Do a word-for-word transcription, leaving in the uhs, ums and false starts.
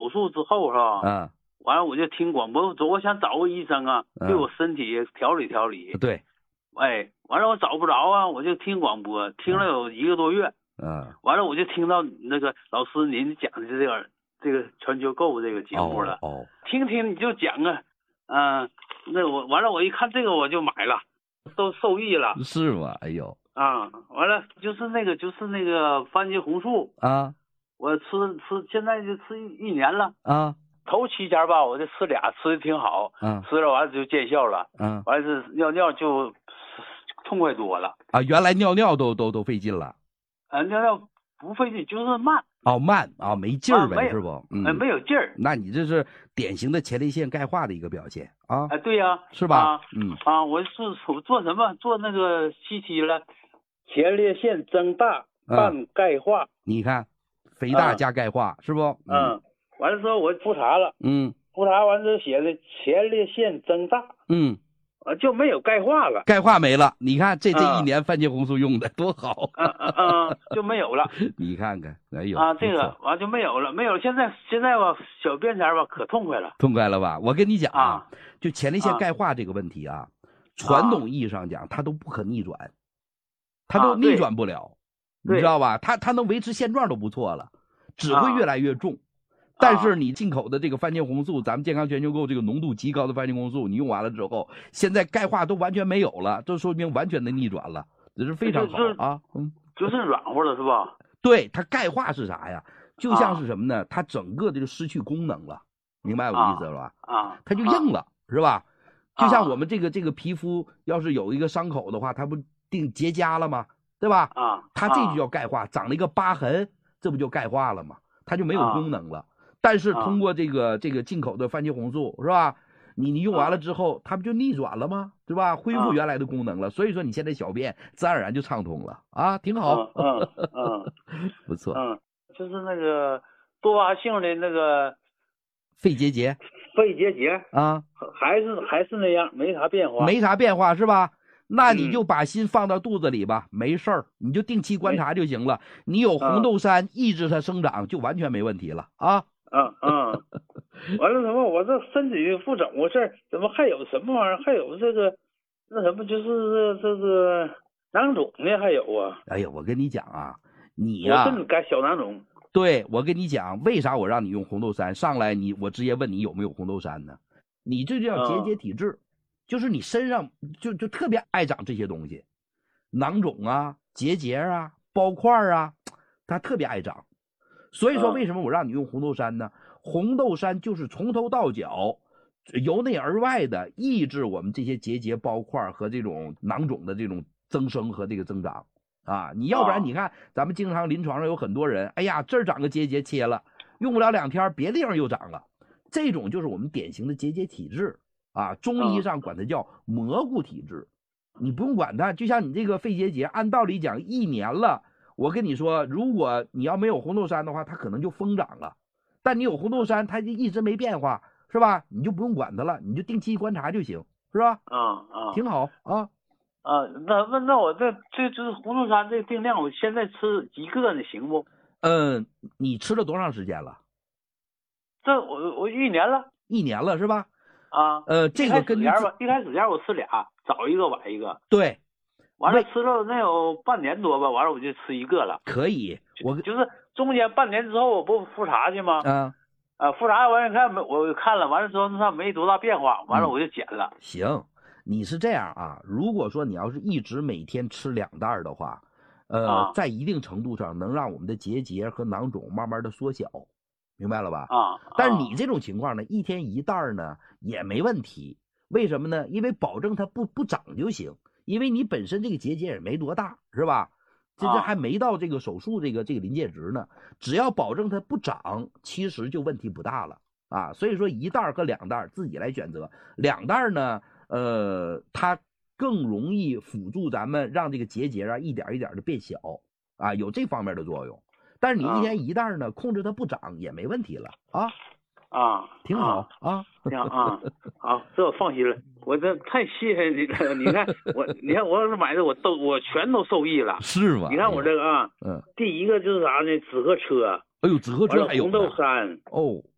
手术之后是吧？ 嗯， 完了我就听广播，我想找个医生啊，对我身体调理调理。 对， 哎，完了我找不着啊，我就听广播，听了有一个多月。 嗯， 完了我就听到那个老师您讲的这个这个全球购这个节目了。 哦，哦听听你就讲啊，嗯、呃，那我完了我一看这个我就买了，都受益了。 是吗？哎呦。 啊，完了就是那个就是那个番茄红素啊， 我吃吃现在就吃一一年了啊。 头七天吧，我就吃俩，吃的挺好， 嗯， 吃了完了就见效了， 嗯， 完了是尿尿就痛快多了。 啊，原来尿尿都都都费劲了。 啊，尿尿不费劲，就是慢。 哦，慢啊，没劲儿呗， 啊、 是不？嗯， 没有劲儿。 那你这是典型的前列腺钙化的一个表现啊。 哎、啊，对呀、啊， 是吧？ 啊、 嗯啊，我是我做什么？做那个西期了，前列腺增大伴钙化。 嗯、你看，肥大加钙化、嗯、是不？ 嗯。嗯完了之后我复查了， 嗯， 复查完之后写的前列腺增大， 嗯， 啊就没有钙化了， 钙化没了。你看这、嗯、这一年番茄红素用的多好， 嗯嗯嗯，就没有了。 你看看，哎呦啊，这个完就没有了，没有了。现在现在吧，小便前吧可痛快了， 痛快了吧？我跟你讲啊， 啊就前列腺钙化这个问题啊，啊传统意义上讲它都不可逆转，它都逆转不了，啊、你知道吧？它它能维持现状都不错了，只会越来越重。啊但是你进口的这个番茄红素，咱们健康全球购这个浓度极高的番茄红素，你用完了之后，现在钙化都完全没有了，这说明完全的逆转了，这是非常好啊。嗯， 就是软和了是吧？ 对，它钙化是啥呀？就像是什么呢？它整个这个失去功能了，明白我的意思了吧？ 啊， 它就硬了，是吧？就像我们这个这个皮肤要是有一个伤口的话，它不定结痂了吗？对吧？ 啊， 它这就叫钙化，长了一个疤痕，这不就钙化了吗？它就没有功能了。但是通过这个、啊、这个进口的番茄红素是吧？你你用完了之后，啊、它不就逆转了吗？是吧？恢复原来的功能了，啊、所以说你现在小便自然而然就畅通了啊，挺好。 嗯嗯，嗯不错。 嗯，就是那个多发性的那个肺结节， 肺结节啊， 还是还是那样，没啥变化， 没啥变化是吧？那你就把心放到肚子里吧，嗯、没事儿，你就定期观察就行了。你有红豆杉抑制它生长，就完全没问题了啊。 嗯嗯，完了什么？我这身体不怎么回事？怎么还有什么玩意儿？还有这个那什么，就是这个囊肿呢？还有啊？ 哎呀，我跟你讲啊，你呀、啊， 我改小囊肿。 对，我跟你讲，为啥我让你用红豆杉？上来你我直接问你有没有红豆杉呢？你这就叫结节体质，嗯、就是你身上就就特别爱长这些东西，囊肿啊、结节啊、包块啊，它特别爱长。所以说，为什么我让你用红豆杉呢？红豆杉就是从头到脚，由内而外的抑制我们这些结节、包块和这种囊肿的这种增生和这个增长啊！你要不然你看，咱们经常临床上有很多人，哎呀，这儿长个结节切了，用不了两天，别的地方又长了，这种就是我们典型的结节体质啊。中医上管它叫蘑菇体质，你不用管它，就像你这个肺结节，按道理讲一年了。我跟你说，如果你要没有红豆杉的话，它可能就疯长了。但你有红豆杉，它就一直没变化，是吧？你就不用管它了，你就定期观察就行，是吧？ 啊啊， 挺好啊。 啊，那那那我这这就是红豆杉这定量，我现在吃一个呢，行不？ 嗯，你吃了多长时间了？ 这我我一年了。 一年了是吧？ 啊， 呃，这个跟一开始吧，一开始前我吃俩，早一个晚一个。 对。 完了吃了能有半年多吧，完了我就吃一个了。 可以，我就是中间半年之后我不复查去吗？ 嗯， 啊，复查完一看没，我看了，完了之后那没多大变化，完了我就减了。 嗯、行，你是这样啊？如果说你要是一直每天吃两袋的话，呃，啊、在一定程度上能让我们的结节和囊肿慢慢的缩小，明白了吧？ 啊， 但是你这种情况呢，一天一袋呢也没问题，为什么呢？因为保证它不不长就行。因为你本身这个结节也没多大，是吧？这这还没到这个手术这个这个临界值呢，只要保证它不长，其实就问题不大了啊。所以说一袋和两袋自己来选择，两袋呢，呃，它更容易辅助咱们让这个结节啊一点一点的变小啊，有这方面的作用。但是你一天一袋呢，控制它不长也没问题了啊。 啊， 挺好啊， 挺好啊，好，这我放心了。我这太谢谢你了，你看我，你看我要是买的，我都我全都受益了， 是吗？ 你看我这个啊， 嗯， 第一个就是啥呢？紫河车， 哎呦，紫河车还有红豆杉， 哦，